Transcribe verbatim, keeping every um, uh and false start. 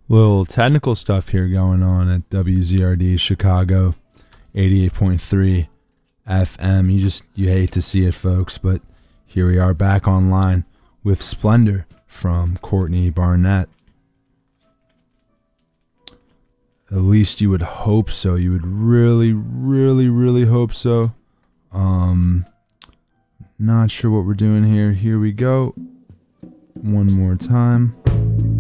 Little technical stuff here going on at W Z R D Chicago, eighty-eight point three F M. You just, you hate to see it, folks, but here we are back online with Splendor from Courtney Barnett. At least you would hope so. You would really, really, really hope so. Um, not sure what we're doing here. Here we go. One more time.